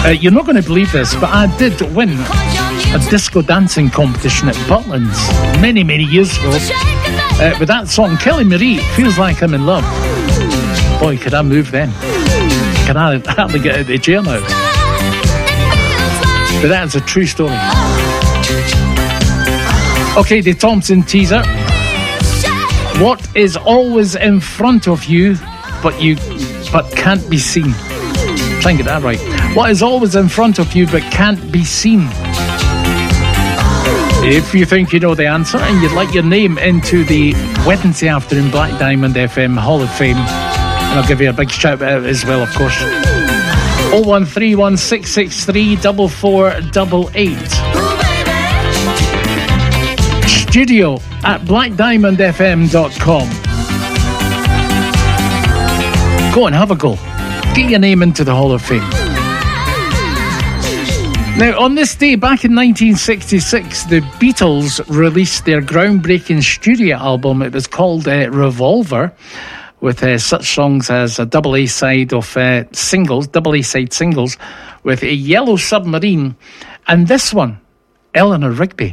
You're not going to believe this, but I did win a disco dancing competition at Butlins many years ago with that song, Kelly Marie, Feels Like I'm in Love. Boy, could I move then. Can I hardly get out of the jail now. But that's a true story. Okay, the Thompson teaser. What is always in front of you but can't be seen? Try and get that right. What is always in front of you but can't be seen? If you think you know the answer and you'd like your name into the Wednesday afternoon Black Diamond FM Hall of Fame, and I'll give you a big shout out as well, of course. 0131663 4488. Studio at blackdiamondfm.com. Go and have a go. Get your name into the Hall of Fame. Now, on this day, back in 1966, the Beatles released their groundbreaking studio album. It was called Revolver, with such songs as a double A-side singles with a Yellow Submarine, and this one, Eleanor Rigby.